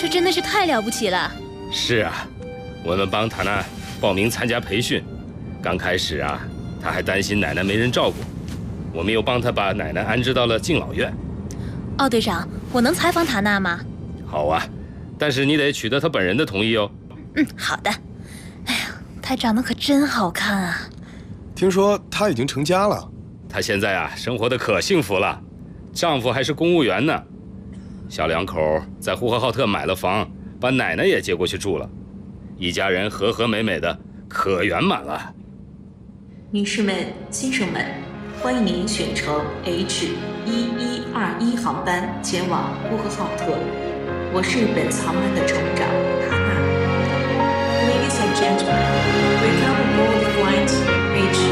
这真的是太了不起了。 是啊，我们帮塔娜报名参加培训，刚开始啊，他还担心奶奶没人照顾，我们又帮他把奶奶安置到了敬老院。 奥队长，我能采访塔娜吗？ 好啊，但是你得取得她本人的同意哦。 好的。哎呀，她长得可真好看啊！ 听说她已经成家了。 她现在啊，生活的可幸福了，丈夫还是公务员呢。小两口在呼和浩特买了房，把奶奶也接过去住了，一家人和和美美的，可圆满了。 女士们、先生们，欢迎您选乘 H1121航班前往呼和浩特。我是本次航班的乘务长塔娜。Ladies and gentlemen, welcome aboard flight